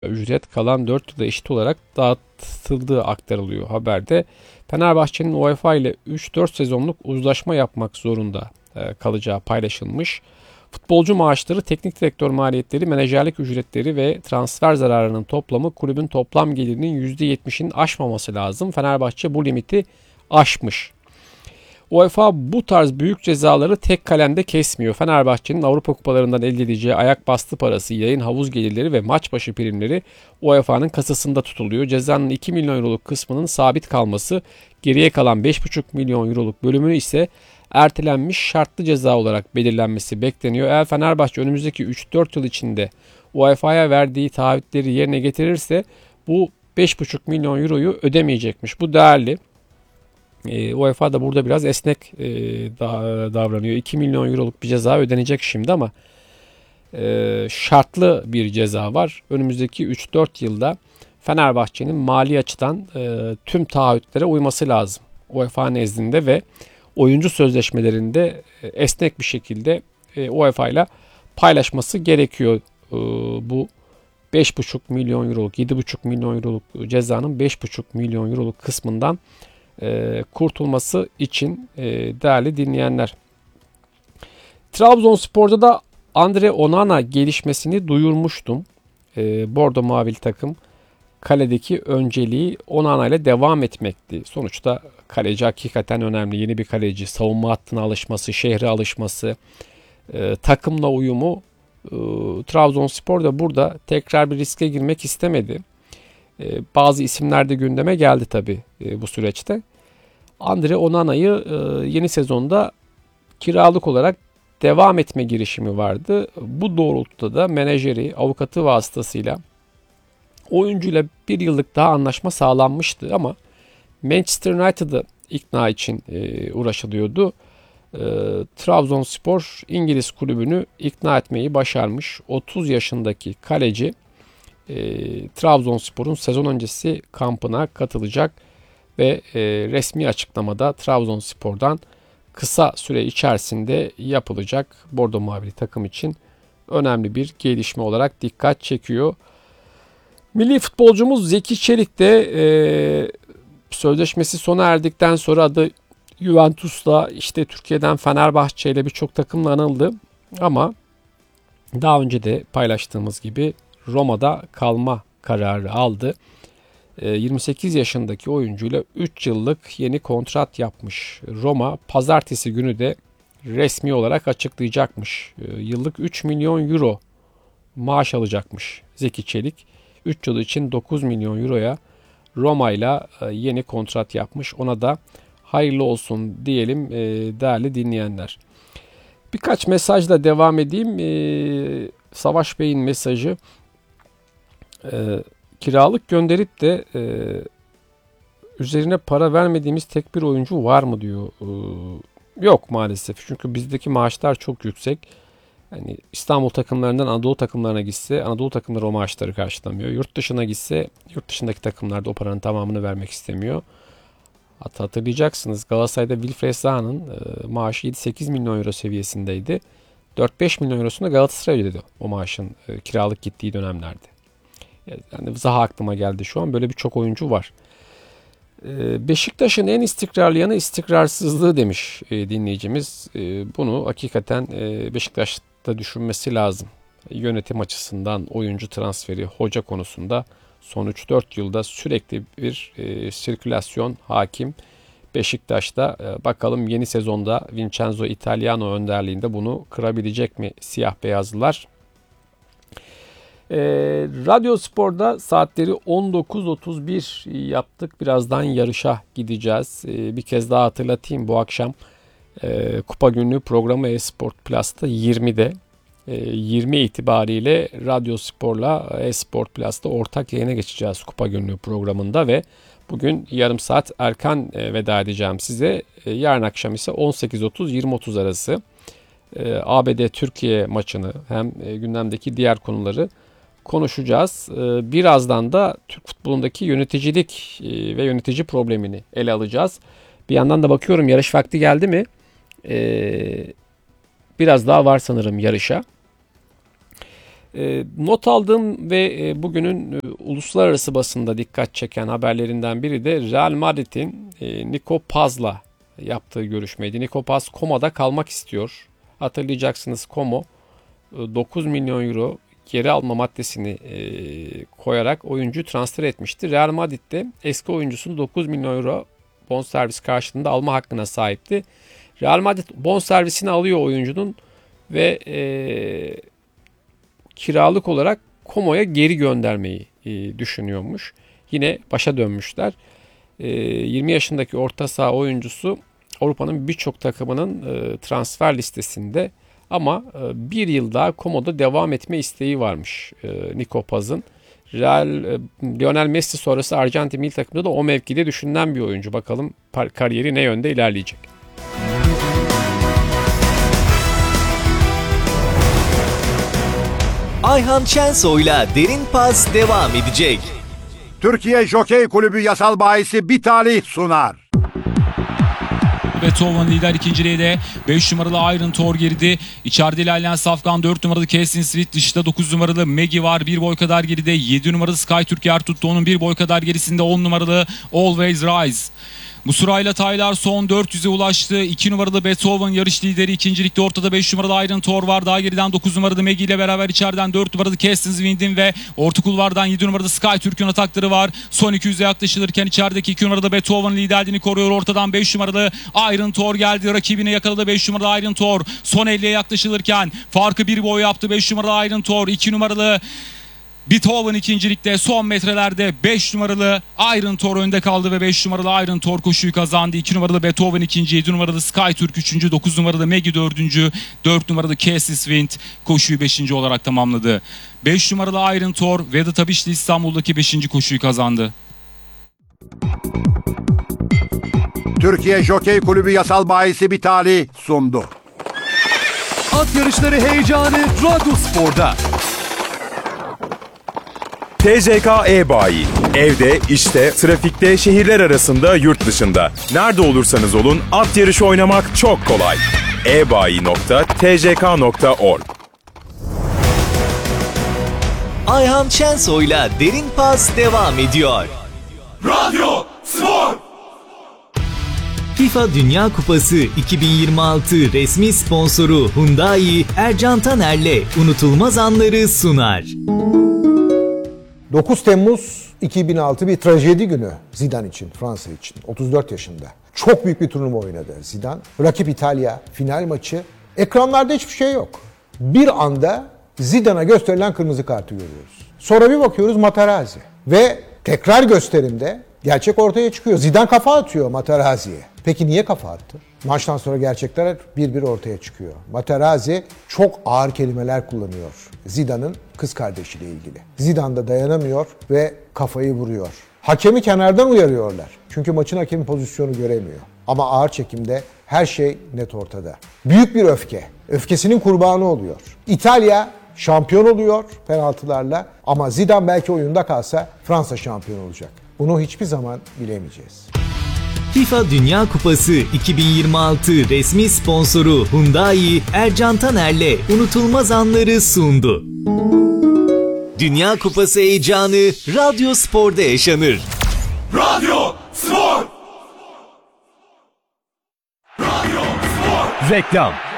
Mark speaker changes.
Speaker 1: ücret kalan 4 yılda eşit olarak dağıtıldığı aktarılıyor haberde. Fenerbahçe'nin UEFA ile 3-4 sezonluk uzlaşma yapmak zorunda kalacağı paylaşılmış. Futbolcu maaşları, teknik direktör maliyetleri, menajerlik ücretleri ve transfer zararının toplamı kulübün toplam gelirinin %70'inin aşmaması lazım. Fenerbahçe bu limiti aşmış. UEFA bu tarz büyük cezaları tek kalemde kesmiyor. Fenerbahçe'nin Avrupa kupalarından elde edeceği ayak bastı parası, yayın havuz gelirleri ve maç başı primleri UEFA'nın kasasında tutuluyor. Cezanın 2 milyon euroluk kısmının sabit kalması, geriye kalan 5,5 milyon euroluk bölümünü ise ertelenmiş şartlı ceza olarak belirlenmesi bekleniyor. Eğer Fenerbahçe önümüzdeki 3-4 yıl içinde UEFA'ya verdiği taahhütleri yerine getirirse bu 5,5 milyon euroyu ödemeyecekmiş. Bu değerli. UEFA da burada biraz esnek davranıyor. 2 milyon euroluk bir ceza ödenecek şimdi ama şartlı bir ceza var. Önümüzdeki 3-4 yılda Fenerbahçe'nin mali açıdan tüm taahhütlere uyması lazım. UEFA nezdinde ve oyuncu sözleşmelerinde esnek bir şekilde UEFA ile paylaşması gerekiyor. Bu 5,5 milyon euroluk, 7,5 milyon euroluk cezanın 5,5 milyon euroluk kısmından kurtulması için değerli dinleyenler. Trabzonspor'da da Andre Onana gelişmesini duyurmuştum. Bordo Mavili takım kaledeki önceliği Onana ile devam etmekti. Sonuçta kaleci hakikaten önemli. Yeni bir kaleci, savunma hattına alışması, şehre alışması, takımla uyumu. Trabzonspor da burada tekrar bir riske girmek istemedi. Bazı isimler de gündeme geldi tabii bu süreçte. Andre Onana'yı yeni sezonda kiralık olarak devam etme girişimi vardı. Bu doğrultuda da menajeri, avukatı vasıtasıyla oyuncuyla bir yıllık daha anlaşma sağlanmıştı ama Manchester United'ı ikna için uğraşılıyordu. Trabzonspor İngiliz kulübünü ikna etmeyi başarmış. 30 yaşındaki kaleci Trabzonspor'un sezon öncesi kampına katılacak ve resmi açıklamada Trabzonspor'dan kısa süre içerisinde yapılacak. Bordo Mavili takım için önemli bir gelişme olarak dikkat çekiyor. Milli futbolcumuz Zeki Çelik de sözleşmesi sona erdikten sonra adı Juventus'la, işte Türkiye'den Fenerbahçe ile birçok takımla anıldı. Ama daha önce de paylaştığımız gibi Roma'da kalma kararı aldı. 28 yaşındaki oyuncuyla 3 yıllık yeni kontrat yapmış. Roma pazartesi günü de resmi olarak açıklayacakmış. Yıllık 3 milyon euro maaş alacakmış Zeki Çelik. 3 yıl için 9 milyon euroya Roma ile yeni kontrat yapmış. Ona da hayırlı olsun diyelim değerli dinleyenler. Birkaç mesajla devam edeyim. Savaş Bey'in mesajı. Kiralık gönderip de üzerine para vermediğimiz tek bir oyuncu var mı diyor. Yok maalesef. Çünkü bizdeki maaşlar çok yüksek. Yani İstanbul takımlarından Anadolu takımlarına gitse Anadolu takımları o maaşları karşılamıyor. Yurt dışına gitse yurt dışındaki takımlar da o paranın tamamını vermek istemiyor. Hatta hatırlayacaksınız Galatasaray'da Wilfried Zaha'nın maaşı 7-8 milyon euro seviyesindeydi. 4-5 milyon eurosunu Galatasaray ödedi o maaşın kiralık gittiği dönemlerde. Yani Zaha aklıma geldi şu an. Böyle birçok oyuncu var. Beşiktaş'ın en istikrarlı yanı istikrarsızlığı demiş dinleyicimiz. Bunu hakikaten Beşiktaş'ta düşünmesi lazım. Yönetim açısından, oyuncu transferi, hoca konusunda son 3-4 yılda sürekli bir sirkülasyon hakim. Beşiktaş'ta bakalım yeni sezonda Vincenzo Italiano önderliğinde bunu kırabilecek mi siyah beyazlılar? Radyo Spor'da saatleri 19.31 yaptık. Birazdan yarışa gideceğiz. Bir kez daha hatırlatayım. Bu akşam Kupa Günlüğü programı Esport Plus'ta 20'de. 20 itibariyle Radyo Spor'la Esport Plus'ta ortak yayına geçeceğiz Kupa Günlüğü programında ve bugün yarım saat erken veda edeceğim size. Yarın akşam ise 18.30-20.30 arası ABD Türkiye maçını hem gündemdeki diğer konuları konuşacağız. Birazdan da Türk futbolundaki yöneticilik ve yönetici problemini ele alacağız. Bir yandan da bakıyorum yarış vakti geldi mi? Biraz daha var sanırım yarışa. Not aldığım ve bugünün uluslararası basında dikkat çeken haberlerinden biri de Real Madrid'in Nico Paz'la yaptığı görüşmeydi. Nico Paz Como'da kalmak istiyor. Hatırlayacaksınız, Como 9 milyon euro geri alma maddesini koyarak oyuncuyu transfer etmişti. Real Madrid de eski oyuncusunu 9 milyon euro bonservis karşılığında alma hakkına sahipti. Real Madrid bonservisini alıyor oyuncunun ve kiralık olarak Como'ya geri göndermeyi düşünüyormuş. Yine başa dönmüşler. 20 yaşındaki orta saha oyuncusu Avrupa'nın birçok takımının transfer listesinde, ama bir yıl daha Como'da devam etme isteği varmış Nico Paz'ın. Lionel Messi sonrası Arjantin milli takımında da o mevkide düşünülen bir oyuncu. Bakalım kariyeri ne yönde ilerleyecek.
Speaker 2: Ayhan Şensoy'la Derin Pas devam edecek.
Speaker 3: Türkiye Jokey Kulübü yasal bahisi bir talih sunar.
Speaker 4: Beethoven lider ikinciliğe de 5 numaralı Iron Thor geride. İçeride ilerleyen Safkan 4 numaralı Kessin Sweet. Dışta 9 numaralı Maggie var. 1 boy kadar geride. 7 numaralı Sky Türkiyer tuttu. Onun 1 boy kadar gerisinde 10 numaralı Always Rise. Bu sırayla Taylar son 400'e ulaştı. 2 numaralı Beethoven yarış lideri. İkincilikte ortada 5 numaralı Iron Thor var. Daha geriden 9 numaralı Maggie ile beraber içeriden 4 numaralı Kestin Wind'in ve orta kulvardan 7 numaralı Sky Türk'ün atakları var. Son 200'e yaklaşılırken içerideki 2 numaralı Beethoven liderliğini koruyor. Ortadan 5 numaralı Iron Thor geldi. Rakibini yakaladı 5 numaralı Iron Thor. Son 50'ye yaklaşılırken farkı 1 boy yaptı 5 numaralı Iron Thor. 2 numaralı Beethoven ikincilikte son metrelerde 5 numaralı Iron Thor önde kaldı ve 5 numaralı Iron Thor koşuyu kazandı. 2 numaralı Beethoven ikinci, 7 numaralı Sky Türk üçüncü, 9 numaralı Maggie dördüncü, 4 numaralı Casey Wind koşuyu 5. olarak tamamladı. 5 numaralı Iron Thor Vedat Abişli İstanbul'daki 5. koşuyu kazandı.
Speaker 3: Türkiye Jokey Kulübü yasal bahisi bir talih sundu.
Speaker 5: At yarışları heyecanı Radyospor'da.
Speaker 6: TCK E-Bayi. Evde, işte, trafikte, şehirler arasında, yurt dışında. Nerede olursanız olun, at yarışı oynamak çok kolay. ebayi.tck.org.
Speaker 2: Ayhan Şensoy'la Derin Pas devam ediyor.
Speaker 5: Radyo Spor.
Speaker 2: FIFA Dünya Kupası 2026 resmi sponsoru Hyundai Ercan Taner'le unutulmaz anları sunar.
Speaker 7: 9 Temmuz 2006 bir trajedi günü Zidane için, Fransa için. 34 yaşında. Çok büyük bir turnuva oynadı Zidane. Rakip İtalya, final maçı. Ekranlarda hiçbir şey yok. Bir anda Zidane'a gösterilen kırmızı kartı görüyoruz. Sonra bir bakıyoruz Materazzi. Ve tekrar gösterimde gerçek ortaya çıkıyor. Zidane kafa atıyor Materazzi'ye. Peki niye kafa attı? Maçtan sonra gerçekler bir ortaya çıkıyor. Materazzi çok ağır kelimeler kullanıyor Zidane'ın kız kardeşiyle ilgili. Zidane da dayanamıyor ve kafayı vuruyor. Hakemi kenardan uyarıyorlar. Çünkü maçın hakemi pozisyonu göremiyor. Ama ağır çekimde her şey net ortada. Büyük bir öfke. Öfkesinin kurbanı oluyor. İtalya şampiyon oluyor penaltılarla ama Zidane belki oyunda kalsa Fransa şampiyon olacak. Bunu hiçbir zaman bilemeyeceğiz.
Speaker 2: FIFA Dünya Kupası 2026 resmi sponsoru Hyundai Ercan Taner'le unutulmaz anları sundu. Dünya Kupası heyecanı Radyo Spor'da yaşanır.
Speaker 5: Radyo Spor. Radyo Spor.
Speaker 6: Reklam.